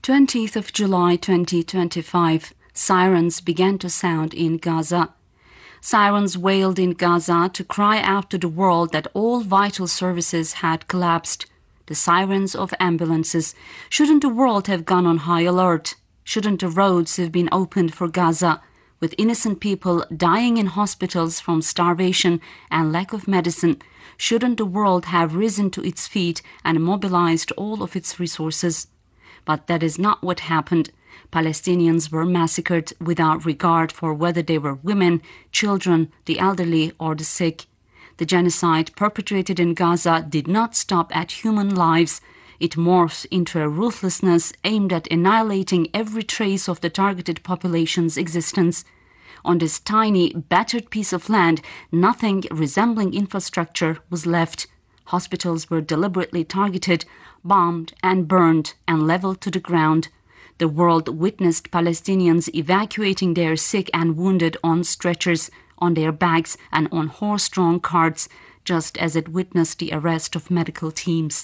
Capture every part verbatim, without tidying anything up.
twentieth of July twenty twenty-five, sirens began to sound in Gaza. Sirens wailed in Gaza to cry out to the world that all vital services had collapsed. The sirens of ambulances. Shouldn't the world have gone on high alert? Shouldn't the roads have been opened for Gaza, with innocent people dying in hospitals from starvation and lack of medicine? Shouldn't the world have risen to its feet and mobilized all of its resources? But that is not what happened. Palestinians were massacred without regard for whether they were women, children, the elderly, or the sick. The genocide perpetrated in Gaza did not stop at human lives. It morphed into a ruthlessness aimed at annihilating every trace of the targeted population's existence. On this tiny, battered piece of land, nothing resembling infrastructure was left. Hospitals were deliberately targeted, bombed and burned and leveled to the ground. The world witnessed Palestinians evacuating their sick and wounded on stretchers, on their backs and on horse-drawn carts, just as it witnessed the arrest of medical teams.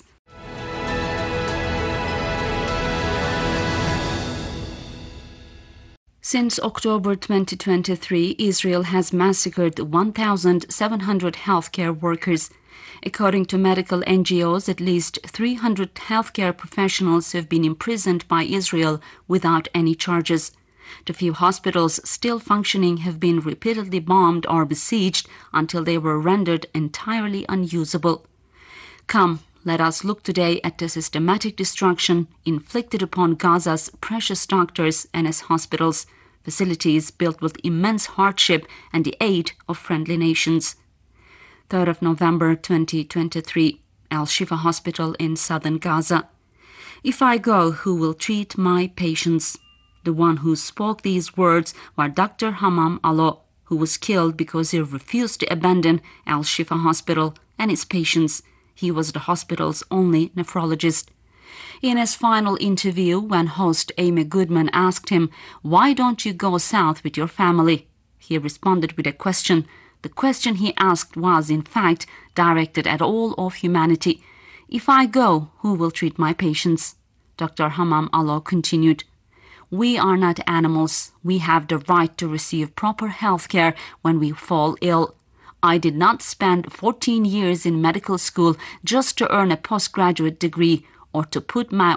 Since October twenty twenty-three, Israel has massacred one thousand seven hundred healthcare workers. According to medical N G Os, at least three hundred healthcare professionals have been imprisoned by Israel without any charges. The few hospitals still functioning have been repeatedly bombed or besieged until they were rendered entirely unusable. Come, let us look today at the systematic destruction inflicted upon Gaza's precious doctors and its hospitals, facilities built with immense hardship and the aid of friendly nations. third of November twenty twenty-three, Al-Shifa Hospital in southern Gaza. If I go, who will treat my patients? The one who spoke these words was Doctor Hammam Allo, who was killed because he refused to abandon Al-Shifa Hospital and its patients. He was the hospital's only nephrologist. In his final interview, when host Amy Goodman asked him, "Why don't you go south with your family?" he responded with a question. The question he asked was, in fact, directed at all of humanity. If I go, who will treat my patients? Doctor Hammam Allo continued, "We are not animals. We have the right to receive proper health care when we fall ill. I did not spend fourteen years in medical school just to earn a postgraduate degree or to put my